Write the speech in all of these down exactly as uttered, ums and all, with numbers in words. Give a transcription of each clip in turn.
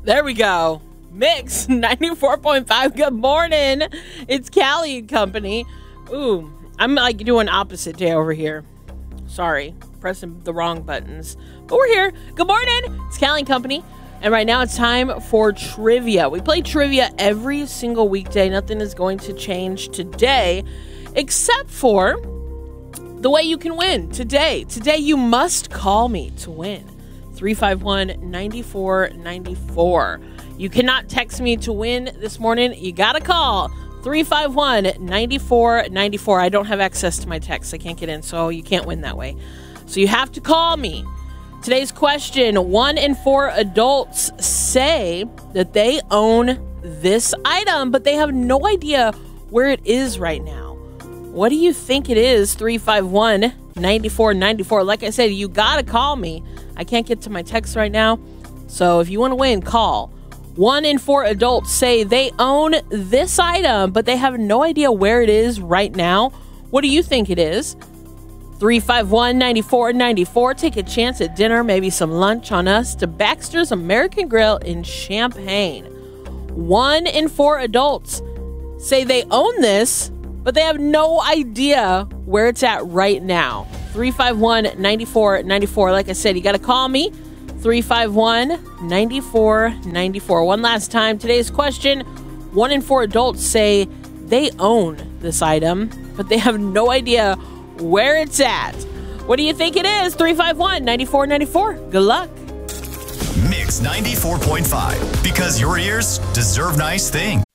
There we go. Mix ninety-four point five. Good morning. It's Callie and Company. Ooh, I'm like doing opposite day over here. Sorry, pressing the wrong buttons. But we're here. Good morning. It's Callie and Company. And right now it's time for trivia. We play trivia every single weekday. Nothing is going to change today except for the way you can win today. Today you must call me to win. three five one, nine four nine four. You cannot text me to win this morning. You got to call three five one, nine four nine four. I don't have access to my text. I can't get in, so you can't win that way. So you have to call me. Today's question, one in four adults say that they own this item, but they have no idea where it is right now. What do you think it is? three five one, nine four nine four. Like I said, you got to call me. I can't get to my text right now. So if you want to win, call. One in four adults say they own this item, but they have no idea where it is right now. What do you think it is? three five one, nine four nine four. Take a chance at dinner, maybe some lunch on us to Baxter's American Grill in Champaign. One in four adults say they own this, but they have no idea where it's at right now. three five one, nine four nine four. Like I said, you got to call me. three five one, nine four nine four. One last time. Today's question, one in four adults say they own this item, but they have no idea where it's at. What do you think it is? three five one, nine four nine four. Good luck. Mix ninety-four point five, because your ears deserve nice things.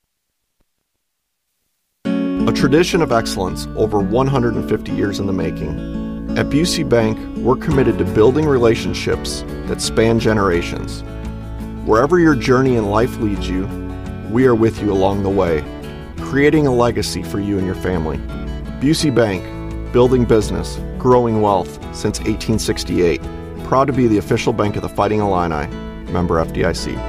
A tradition of excellence over one hundred fifty years in the making. At Busey Bank, we're committed to building relationships that span generations. Wherever your journey in life leads you, we are with you along the way, creating a legacy for you and your family. Busey Bank, building business, growing wealth since eighteen sixty-eight. Proud to be the official bank of the Fighting Illini. Member F D I C.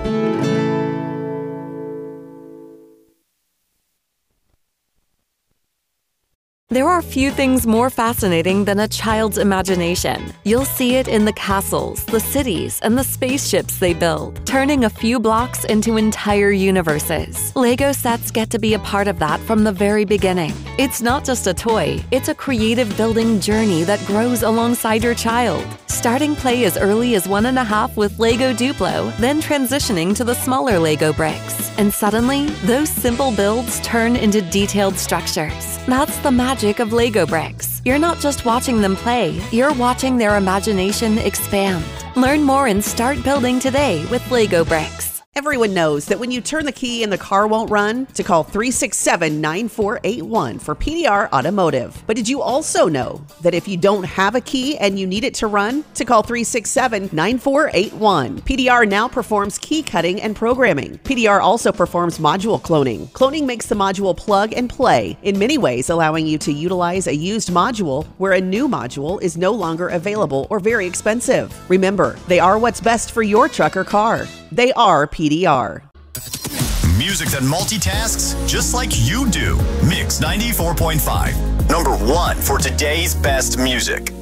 There are few things more fascinating than a child's imagination. You'll see it in the castles, the cities, and the spaceships they build, turning a few blocks into entire universes. Lego sets get to be a part of that from the very beginning. It's not just a toy, it's a creative building journey that grows alongside your child. Starting play as early as one and a half with Lego Duplo, then transitioning to the smaller Lego bricks. And suddenly, those simple builds turn into detailed structures. That's the magic of Lego bricks. You're not just watching them play, you're watching their imagination expand. Learn more and start building today with Lego bricks. Everyone knows that when you turn the key and the car won't run, to call three six seven, nine four eight one for P D R Automotive. But did you also know that if you don't have a key and you need it to run, to call three six seven, nine four eight one. P D R now performs key cutting and programming. P D R also performs module cloning. Cloning makes the module plug and play, in many ways allowing you to utilize a used module where a new module is no longer available or very expensive. Remember, they are what's best for your truck or car. They are P D R. Music that multitasks just like you do. Mix ninety-four point five. Number one for today's best music.